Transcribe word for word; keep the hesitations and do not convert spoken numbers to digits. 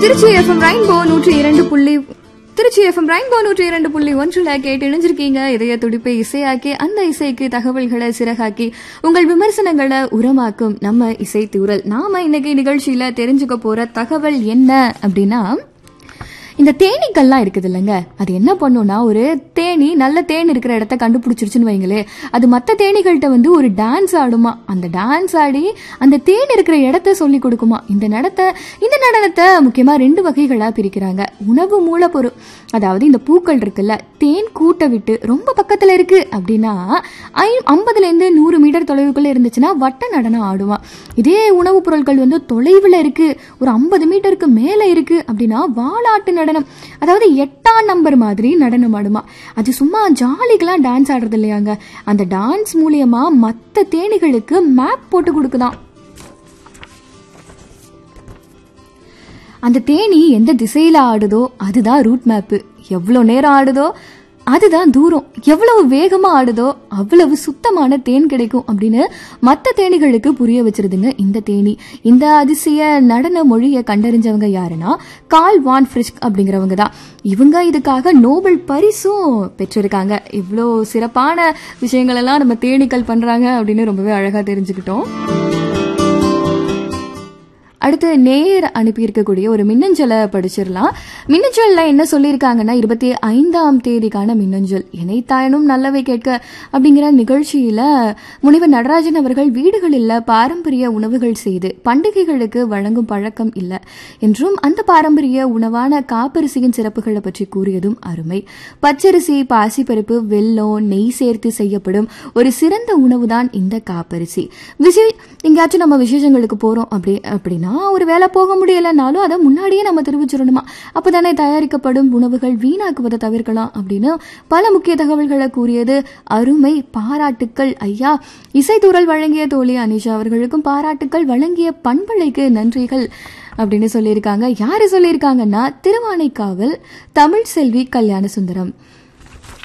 Trichy FM rainbow நூற்றி இரண்டு புள்ளி திருச்சி எஃப்எம் ரெயின்போ நூற்றி இரண்டு புள்ளி ஒன்றுல கேட்டு இணைஞ்சிருக்கீங்க. இதய துடிப்பை இசையாக்கி அந்த இசைக்கு தகவல்களை சிறகாக்கி உங்கள் விமர்சனங்களை உரமாக்கும் நம்ம இசை தூரல். நாம இன்னைக்கு நிகழ்ச்சியில தெரிஞ்சுக்க போற தகவல் என்ன அப்படின்னா, இந்த தேனீக்கள்லாம் இருக்குது இல்லைங்க, அது என்ன பண்ணும்னா, ஒரு தேனி நல்ல தேன் இருக்கிற இடத்த கண்டுபிடிச்சிருச்சுன்னு வைங்களே, அது மற்ற தேனீகள்கிட்ட வந்து ஒரு டான்ஸ் ஆடுமா. அந்த டான்ஸ் ஆடி அந்த தேன் இருக்கிற இடத்த சொல்லி கொடுக்குமா. இந்த நடத்தை இந்த நடனத்தை முக்கியமா ரெண்டு வகைகளா பிரிக்கிறாங்க. உணவு மூலப்பொருள், அதாவது இந்த பூக்கள் இருக்குல்ல, தேன் கூட்டை விட்டு ரொம்ப பக்கத்துல இருக்கு அப்படின்னா ஐ ஐம்பதுல இருந்து நூறு மீட்டர் தொலைவுக்குள்ள இருந்துச்சுன்னா வட்ட நடனம் ஆடுமா. இதே உணவுப் பொருட்கள் வந்து தொலைவில் இருக்கு, ஒரு ஐம்பது மீட்டருக்கு மேல இருக்கு அப்படின்னா வாலாட்டு நடனம், அதாவது எட்டாம் நம்பர் மாதிரி நடனம் ஆடுமா. அது சும்மா ஜாலிக்கெல்லாம் டான்ஸ் ஆடுறது இல்லையாங்க, அந்த டான்ஸ் மூலியமா மற்ற தேனிகளுக்கு மேப் போட்டு கொடுக்குதான். அந்த தேனி எந்த திசையில ஆடுதோ அதுதான் ரூட் மேப்பு. எவ்வளவு நேரம் ஆடுதோ அதுதான் தூரம். எவ்வளவு வேகமா ஆடுதோ அவ்வளவு சுத்தமான தேன் கிடைக்கும் அப்படின்னு மற்ற தேனிகளுக்கு புரிய வச்சிருதுங்க இந்த தேனி. இந்த அதிசய நடன மொழியை கண்டறிஞ்சவங்க யாருன்னா கார்ல் வான் ஃப்ரிஸ்க் அப்படிங்கிறவங்க தான். இவங்க இதுக்காக நோபல் பரிசும் பெற்றிருக்காங்க. இவ்வளோ சிறப்பான விஷயங்கள் எல்லாம் நம்ம தேனீக்கள் பண்றாங்க அப்படின்னு ரொம்பவே அழகா தெரிஞ்சுக்கிட்டோம். அடுத்து நேர் அனுப்பியிருக்கக்கூடிய ஒரு மின்னஞ்சலை படிச்சிடலாம். மின்னஞ்சல்ல என்ன சொல்லியிருக்காங்கன்னா, இருபத்தி ஐந்தாம் தேதிக்கான மின்னஞ்சல். இணைத்தாயனும் நல்லவை கேட்க அப்படிங்கிற நிகழ்ச்சியில முனைவர் நடராஜன் அவர்கள் வீடுகளில் பாரம்பரிய உணவுகள் செய்து பண்டிகைகளுக்கு வழங்கும் பழக்கம் இல்லை என்றும், அந்த பாரம்பரிய உணவான காப்பரிசியின் சிறப்புகளை பற்றி கூறியதும் அருமை. பச்சரிசி, பாசிப்பருப்பு, வெல்லம், நெய் சேர்த்து செய்யப்படும் ஒரு சிறந்த உணவு தான் இந்த காப்பரிசி. விசே எங்கேயாச்சும் நம்ம விசேஷங்களுக்கு போறோம் அப்படி அப்படின்னா ஒரு வேலை போக முடியலனாலும் அதை முன்னாடியே நம்ம தெரிவிச்சிடணுமா. அப்பதானே தயாரிக்கப்படும் உணவுகள் வீணாக்குவதை தவிர்க்கலாம் அப்படின்னு பல முக்கிய தகவல்களை கூறியது அருமை. பாராட்டுக்கள் ஐயா. இசைத்தூரல் வழங்கிய தோழி அனிஷா அவர்களுக்கும் பாராட்டுக்கள், வழங்கிய பண்பலைக்கு நன்றிகள் அப்படின்னு சொல்லியிருக்காங்க. யாரு சொல்லியிருக்காங்கன்னா, திருவானைக்காவல் தமிழ் செல்வி கல்யாண சுந்தரம்.